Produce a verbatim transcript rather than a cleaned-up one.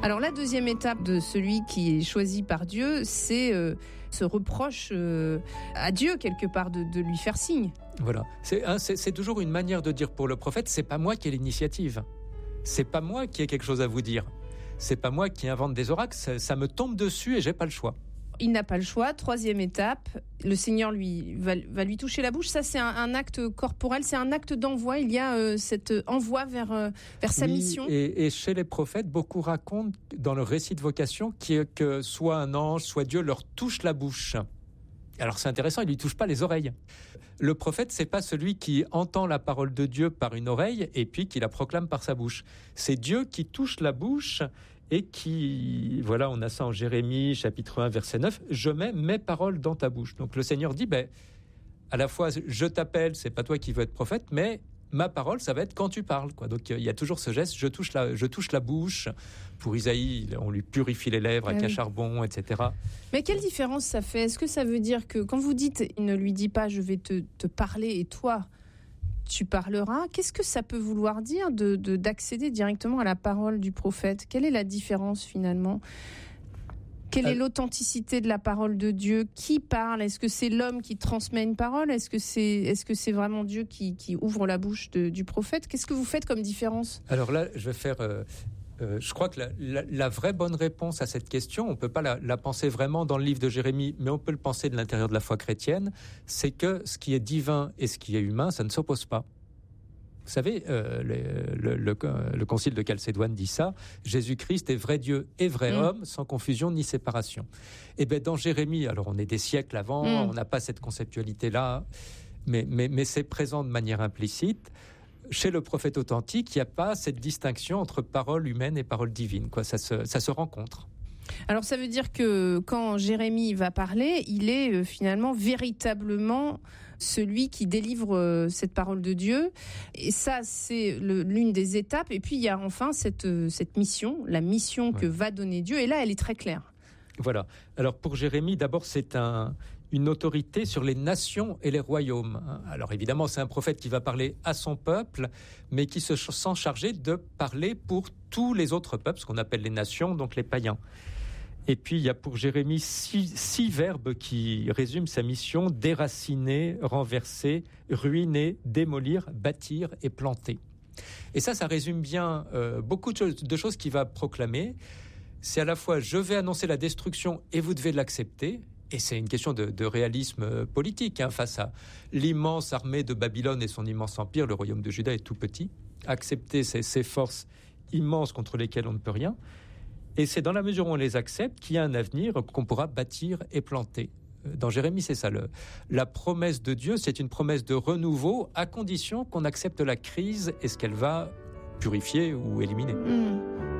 Alors la deuxième étape de celui qui est choisi par Dieu, c'est euh, ce reproche euh, à Dieu quelque part de, de lui faire signe. Voilà, c'est, hein, c'est, c'est toujours une manière de dire pour le prophète, c'est pas moi qui ai l'initiative, c'est pas moi qui ai quelque chose à vous dire, c'est pas moi qui invente des oracles, ça, ça me tombe dessus et j'ai pas le choix. Il n'a pas le choix. Troisième étape, le Seigneur lui va, va lui toucher la bouche. Ça, c'est un, un acte corporel, c'est un acte d'envoi. Il y a euh, cet envoi vers euh, vers sa oui, mission. Et, et chez les prophètes, beaucoup racontent dans le récit de vocation que soit un ange, soit Dieu leur touche la bouche. Alors c'est intéressant, il lui touche pas les oreilles. Le prophète, c'est pas celui qui entend la parole de Dieu par une oreille et puis qui la proclame par sa bouche. C'est Dieu qui touche la bouche et qui, voilà, on a ça en Jérémie, chapitre un, verset neuf, « Je mets mes paroles dans ta bouche ». Donc le Seigneur dit, ben, à la fois, je t'appelle, c'est pas toi qui veux être prophète, mais ma parole, ça va être quand tu parles, quoi. Donc il y a toujours ce geste, je touche la, je touche la bouche. Pour Isaïe, on lui purifie les lèvres avec ah oui. un charbon, et cetera. Mais quelle différence ça fait ? Est-ce que ça veut dire que quand vous dites, il ne lui dit pas, je vais te, te parler et toi, tu parleras, qu'est-ce que ça peut vouloir dire de, de, d'accéder directement à la parole du prophète ? Quelle est la différence finalement ? Quelle est l'authenticité de la parole de Dieu ? Qui parle ? Est-ce que c'est l'homme qui transmet une parole ? Est-ce que c'est, est-ce que c'est vraiment Dieu qui, qui ouvre la bouche de, du prophète ? Qu'est-ce que vous faites comme différence ? Alors là, je vais faire... Euh, euh, je crois que la, la, la vraie bonne réponse à cette question, on ne peut pas la, la penser vraiment dans le livre de Jérémie, mais on peut le penser de l'intérieur de la foi chrétienne, c'est que ce qui est divin et ce qui est humain, ça ne s'oppose pas. Vous savez, euh, le, le, le, le concile de Chalcédoine dit ça, Jésus-Christ est vrai Dieu et vrai mmh. homme, sans confusion ni séparation. Et bien dans Jérémie, alors on est des siècles avant, mmh. on n'a pas cette conceptualité-là, mais, mais, mais c'est présent de manière implicite. Chez le prophète authentique, il n'y a pas cette distinction entre parole humaine et parole divine, quoi. Ça se, ça se rencontre. Alors ça veut dire que quand Jérémie va parler, il est euh, finalement véritablement celui qui délivre euh, cette parole de Dieu. Et ça, c'est le, l'une des étapes. Et puis il y a enfin cette, euh, cette mission, la mission ouais. que va donner Dieu. Et là, elle est très claire. Voilà. Alors pour Jérémie, d'abord, c'est un, une autorité sur les nations et les royaumes. Alors évidemment, c'est un prophète qui va parler à son peuple, mais qui se sent chargé de parler pour tous les autres peuples, ce qu'on appelle les nations, donc les païens. Et puis, il y a pour Jérémie six, six verbes qui résument sa mission: déraciner, renverser, ruiner, démolir, bâtir et planter. Et ça, ça résume bien euh, beaucoup de choses, de choses qu'il va proclamer. C'est à la fois, je vais annoncer la destruction et vous devez l'accepter. Et c'est une question de, de réalisme politique, hein, face à l'immense armée de Babylone et son immense empire. Le royaume de Juda est tout petit. Accepter ces, ces forces immenses contre lesquelles on ne peut rien. Et c'est dans la mesure où on les accepte qu'il y a un avenir qu'on pourra bâtir et planter. Dans Jérémie, c'est ça. Le, la promesse de Dieu, c'est une promesse de renouveau à condition qu'on accepte la crise et ce qu'elle va purifier ou éliminer. Mmh.